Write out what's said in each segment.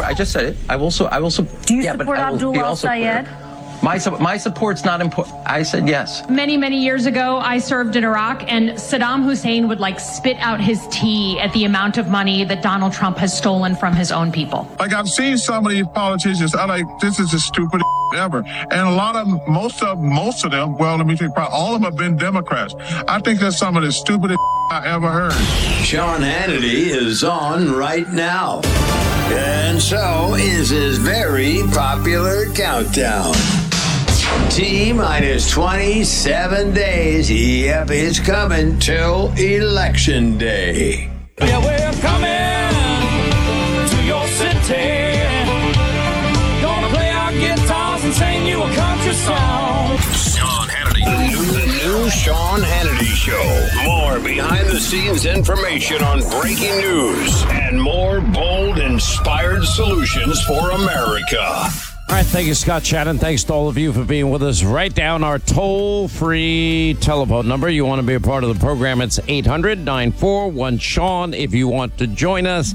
I just said it. I will support. Do you support Abdullah Sayed? My support's not important. I said yes. Many, many years ago, I served in Iraq, and Saddam Hussein would spit out his tea at the amount of money that Donald Trump has stolen from his own people. I've seen some of these politicians. This is the stupidest ever. And a lot of them, most of them, well, let me think, probably all of them have been Democrats. I think that's some of the stupidest I ever heard. Sean Hannity is on right now. And so is his very popular countdown. T-minus 27 days. Yep, it's coming till Election Day. Yeah, we're coming to your city. Gonna play our guitars and sing you a country song. Sean Hannity. The new Sean Hannity Show. More behind-the-scenes information on breaking news and more bold, inspired solutions for America. All right, thank you, Scott Shannon. Thanks to all of you for being with us. Write down our toll-free telephone number. You want to be a part of the program, it's 800-941-SEAN if you want to join us.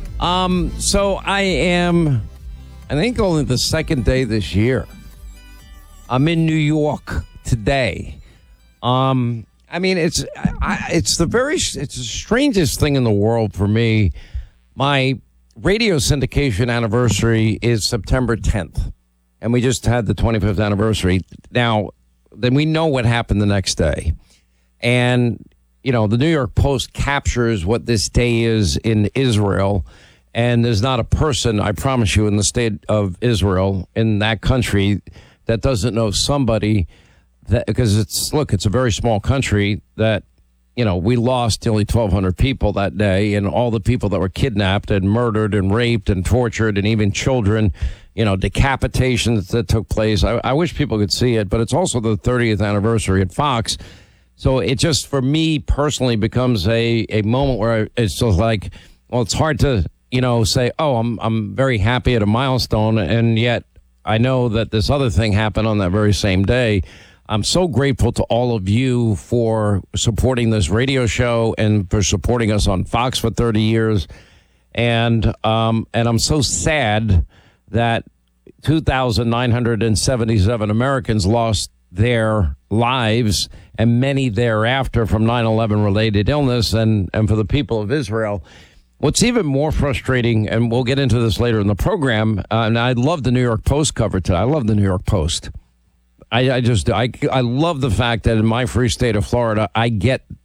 So I am, I think, only the second day this year. I'm in New York today. I mean, it's the strangest thing in the world for me. My radio syndication anniversary is September 10th, and we just had the 25th anniversary. Now, then we know what happened the next day. And, the New York Post captures what this day is in Israel, and there's not a person, I promise you, in the state of Israel, in that country, that doesn't know somebody, that, because it's a very small country, that we lost nearly 1,200 people that day, and all the people that were kidnapped and murdered and raped and tortured, and even children, decapitations that took place. I wish people could see it, but it's also the 30th anniversary at Fox. So it just, for me personally, becomes a moment where it's just it's hard to, say, oh, I'm very happy at a milestone, and yet I know that this other thing happened on that very same day. I'm so grateful to all of you for supporting this radio show and for supporting us on Fox for 30 years. And I'm so sad that 2,977 Americans lost their lives, and many thereafter from 9/11 related illness. And for the people of Israel, what's even more frustrating, and we'll get into this later in the program, and I love the New York Post cover today. I love the New York Post. I love the fact that in my free state of Florida, I get